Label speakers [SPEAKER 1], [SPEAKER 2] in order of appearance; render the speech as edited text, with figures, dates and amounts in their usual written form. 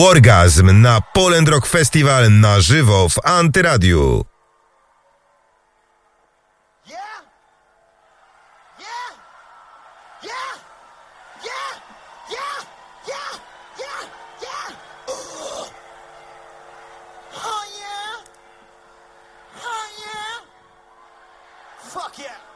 [SPEAKER 1] Wargazm na Poland Rock Festival na żywo w Antyradiu.
[SPEAKER 2] Fuck yeah!